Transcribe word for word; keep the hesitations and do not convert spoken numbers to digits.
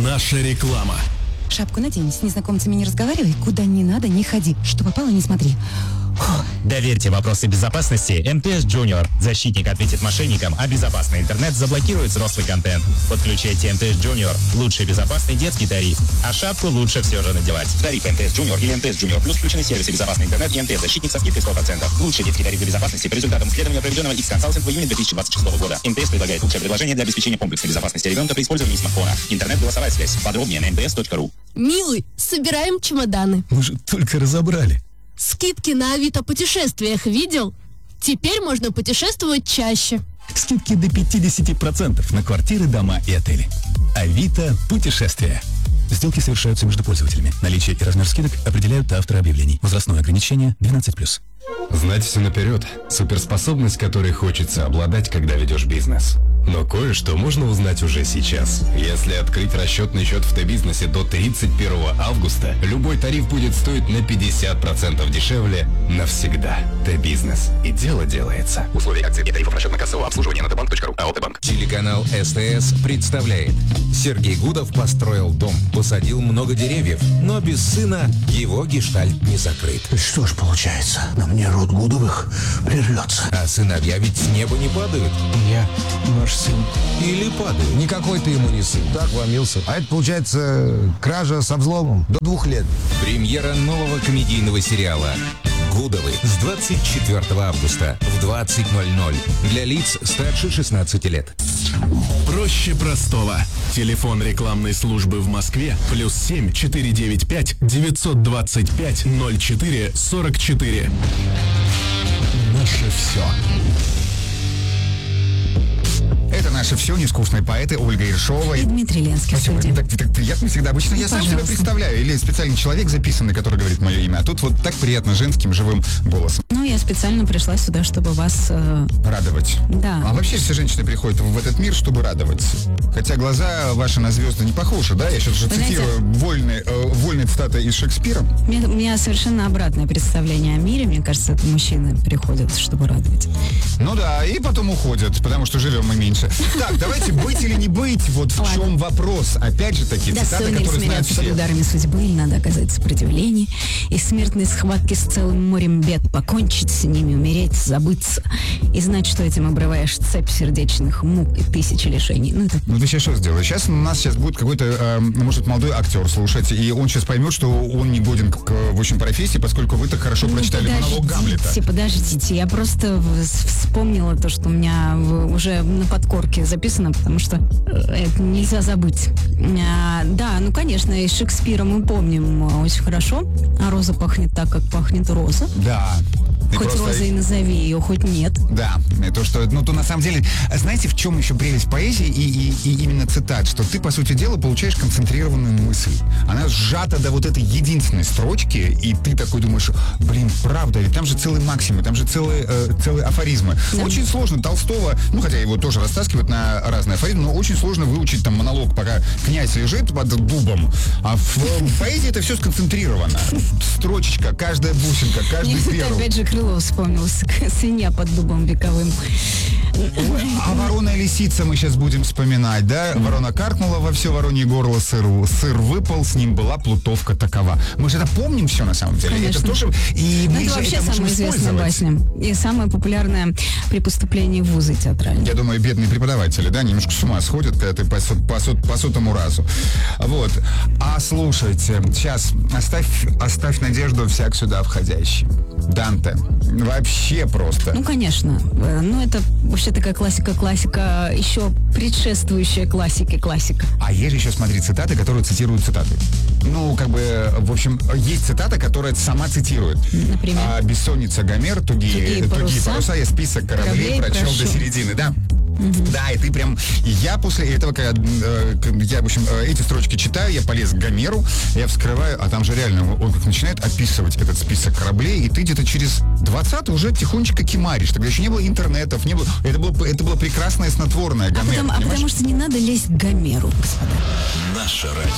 Наша реклама. Шапку надень, с незнакомцами не разговаривай, куда не надо, не ходи. Что попало, не смотри. Фух. Доверьте вопросы безопасности эм тэ эс Junior. Защитник ответит мошенникам, а безопасный интернет заблокирует взрослый контент. Подключайте эм тэ эс Junior. Лучший безопасный детский тариф. А шапку лучше все же надевать. Тариф эм тэ эс Junior или эм тэ эс Junior Plus включены сервисы безопасный интернет и эм тэ эс Защитник со скидкой сто процентов. Лучший детский тариф для безопасности по результатам исследования, проведенного X-Consulting в июне две тысячи двадцать шестого года. эм тэ эс предлагает лучшее предложение для обеспечения комплексной безопасности ребенка при использовании смартфона. Интернет-голосовая связь. Подробнее на эм тэ эс точка ру. Милый, собираем чемоданы. Мы же только разобрали. Скидки на Авито путешествиях видел? Теперь можно путешествовать чаще. Скидки до пятьдесят процентов на квартиры, дома и отели. Авито путешествия. Сделки совершаются между пользователями. Наличие и размер скидок определяют авторы объявлений. Возрастное ограничение двенадцать плюс. Знать все наперед – суперспособность, которой хочется обладать, когда ведешь бизнес. Но кое-что можно узнать уже сейчас. Если открыть расчетный счет в Т-бизнесе до тридцать первого августа, любой тариф будет стоить на пятьдесят процентов дешевле навсегда. Т-бизнес. И дело делается. Условия акций и тарифов расчетно-кассового обслуживания на Т-банк точка ру. АО Т-банк. Телеканал СТС представляет. Сергей Гудов построил дом, посадил много деревьев, но без сына его гештальт не закрыт. Что ж получается, на мне род Гудовых прервется. А сыновья ведь с неба не падают. Я ваш сын. Или падают. Никакой ты ему не сын. Так вломился. А это получается кража со взломом до двух лет. Премьера нового комедийного сериала «Гудовы» с двадцать четвёртого августа в двадцать ноль ноль для лиц старше шестнадцати лет. Проще простого. Телефон рекламной службы в Москве плюс семь четыре девять пять девятьсот двадцать пять ноль четыре сорок четыре. Наше все. Это наше все, нескучные поэты Ольга Ершова И Дмитрий Ленский. Спасибо, так, так приятно всегда. Обычно Ну, я сам себя пожалуйста. представляю. Или специальный человек записанный, который говорит мое имя. А тут вот так приятно женским живым голосом. Ну, я специально пришла сюда, чтобы вас... э, Радовать. Да. А вообще все женщины приходят в этот мир, чтобы радовать. Хотя глаза ваши на звезды не похожи, да? Я сейчас же Вы знаете- цитирую вольные, э, вольные цитаты из Шекспира. У меня, у меня совершенно обратное представление о мире. Мне кажется, это мужчины приходят, чтобы радовать. Ну да, и потом уходят, потому что живем мы меньше. Так, давайте быть или не быть, вот в Ладно. чем вопрос. Опять же такие цитаты, Достойно ли которые знают смиряться под все. ударами судьбы, или надо оказать сопротивление, и смертной схватки с целым морем бед, покончить с ними, умереть, забыться, и знать, что этим обрываешь цепь сердечных мук и тысячи лишений. Ну, это... Ну ты сейчас что сделаешь? Сейчас у нас сейчас будет какой-то, э, может, молодой актер слушать, и он сейчас поймет, что он не годен к, к- в общем профессии, поскольку вы так хорошо Ну, прочитали монолог Гамлета. подождите, подождите, я просто в- вспомнила то, что у меня в- уже на подкорке записано, потому что э, это нельзя забыть. А, да, ну, конечно, из Шекспира мы помним э, очень хорошо. А роза пахнет так, как пахнет роза. Да. И Хоть просто- роза и назови ее, хоть нет. Да, и то, что, ну, то на самом деле, знаете, в чем еще прелесть поэзии и, и, и именно цитат, что ты, по сути дела, получаешь концентрированную мысль. Она сжата до вот этой единственной строчки, и ты такой думаешь, блин, правда, ведь там же целые максимы, там же целые, э, целые афоризмы. Да. Очень сложно Толстого, ну, хотя его тоже растаскивают на разные афоризмы, но очень сложно выучить там монолог, пока князь лежит под дубом, а в, в поэзии это все сконцентрировано. Строчечка, каждая бусинка, каждый Мне перл. опять же Крылов вспомнился, свинья под дубом вековым. А ворона и лисица мы сейчас будем вспоминать, да? Ворона каркнула во все воронье горло сыру. Сыр выпал, с ним была плутовка такова. Мы же это помним все на самом деле. Конечно. Это тоже... И Ну, мы это же вообще это можем самая известная использовать. басня. И самая популярная при поступлении в вузы театральные. Я думаю, бедные преподаватели, да, немножко с ума сходят, когда ты по, сот- по, сот- по сотому разу. Вот. А слушайте, сейчас оставь, оставь надежду всяк сюда входящий. Данте. Вообще просто. Ну, конечно. Э, Ну, это вообще такая классика-классика, еще предшествующая классике классика. А есть же еще, смотри, цитаты, которые цитируют цитаты. Ну, как бы, в общем, есть цитата, которая сама цитирует. Например? А, «Бессонница Гомер, тугие, Тугие тугие паруса. паруса, я список кораблей, Кораблей прочел прошу». до середины», да? Да, и ты прям... И я после этого, когда э, к- я, в общем, э, эти строчки читаю, я полез к Гомеру, я вскрываю, а там же реально он как начинает описывать этот список кораблей, и ты где-то через двадцатый уже тихонечко кимаришь. Тогда еще не было интернетов, не было... Это было, это было прекрасное снотворное А Гомер, потому, а понимаешь? потому что не надо лезть к Гомеру, господа. Наше радио.